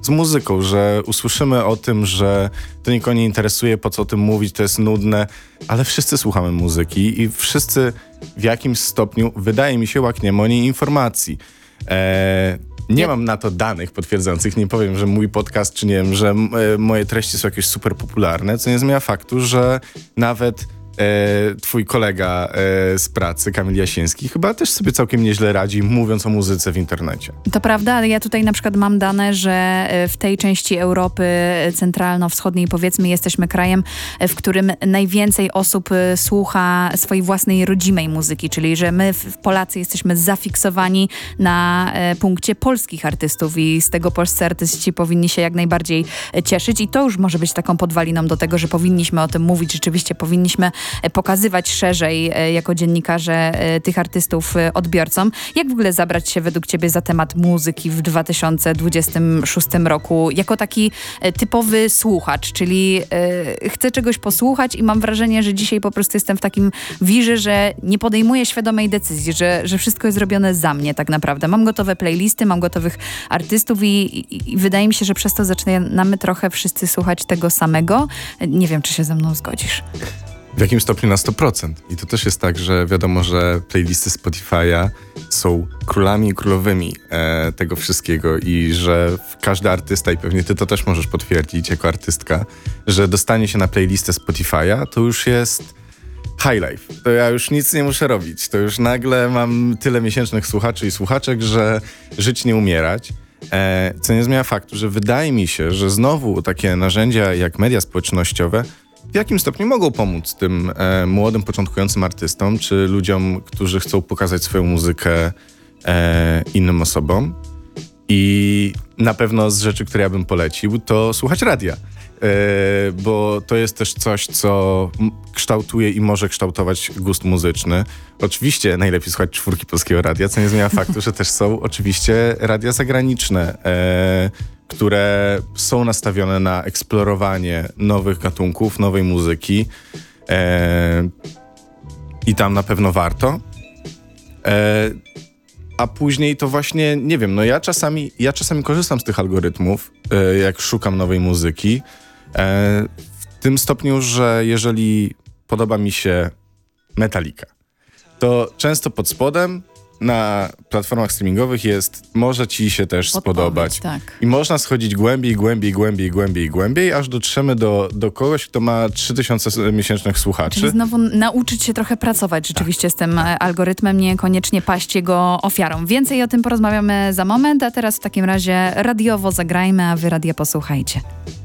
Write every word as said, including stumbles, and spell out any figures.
z muzyką, że usłyszymy o tym, że to nikogo nie interesuje, po co o tym mówić, to jest nudne, ale wszyscy słuchamy muzyki i wszyscy w jakimś stopniu, wydaje mi się, łakniemy o niej informacji. Eee, nie mam na to danych potwierdzających, nie powiem, że mój podcast, czy nie wiem, że m- moje treści są jakieś super popularne, co nie zmienia faktu, że nawet E, twój kolega e, z pracy, Kamil Jasiński, chyba też sobie całkiem nieźle radzi, mówiąc o muzyce w internecie. To prawda, ale ja tutaj na przykład mam dane, że w tej części Europy centralno-wschodniej, powiedzmy, jesteśmy krajem, w którym najwięcej osób słucha swojej własnej rodzimej muzyki, czyli że my, Polacy, jesteśmy zafiksowani na punkcie polskich artystów i z tego polscy artyści powinni się jak najbardziej cieszyć i to już może być taką podwaliną do tego, że powinniśmy o tym mówić, rzeczywiście powinniśmy pokazywać szerzej jako dziennikarze tych artystów odbiorcom. Jak w ogóle zabrać się według ciebie za temat muzyki w dwa tysiące dwudziestym szóstym roku jako taki typowy słuchacz, czyli y, chcę czegoś posłuchać i mam wrażenie, że dzisiaj po prostu jestem w takim wirze, że nie podejmuję świadomej decyzji, że, że wszystko jest robione za mnie tak naprawdę. Mam gotowe playlisty, mam gotowych artystów i, i, i wydaje mi się, że przez to zaczynamy trochę wszyscy słuchać tego samego. Nie wiem, czy się ze mną zgodzisz. W jakim stopniu na sto procent. I to też jest tak, że wiadomo, że playlisty Spotify'a są królami i królowymi e, tego wszystkiego i że każdy artysta, i pewnie ty to też możesz potwierdzić jako artystka, że dostanie się na playlistę Spotify'a, to już jest high life. To ja już nic nie muszę robić. To już nagle mam tyle miesięcznych słuchaczy i słuchaczek, że żyć nie umierać. E, co nie zmienia faktu, że wydaje mi się, że znowu takie narzędzia jak media społecznościowe w jakim stopniu mogą pomóc tym e, młodym, początkującym artystom, czy ludziom, którzy chcą pokazać swoją muzykę e, innym osobom. I na pewno z rzeczy, które ja bym polecił, to słuchać radia. E, bo to jest też coś, co m- kształtuje i może kształtować gust muzyczny. Oczywiście najlepiej słuchać czwórki Polskiego Radia, co nie zmienia faktu, że też są oczywiście radia zagraniczne, e, które są nastawione na eksplorowanie nowych gatunków, nowej muzyki e, i tam na pewno warto. E, a później to właśnie, nie wiem, no ja czasami, ja czasami korzystam z tych algorytmów, e, jak szukam nowej muzyki, e, w tym stopniu, że jeżeli podoba mi się Metallica, to często pod spodem na platformach streamingowych jest, może ci się też Podpowiedź, spodobać. tak. I można schodzić głębiej, głębiej, głębiej, głębiej, głębiej, aż dotrzemy do, do kogoś, kto ma trzy tysiące miesięcznych słuchaczy. Czyli znowu nauczyć się trochę pracować rzeczywiście tak. z tym algorytmem, niekoniecznie paść jego ofiarą. Więcej o tym porozmawiamy za moment, a teraz w takim razie radiowo zagrajmy, a wy radia posłuchajcie.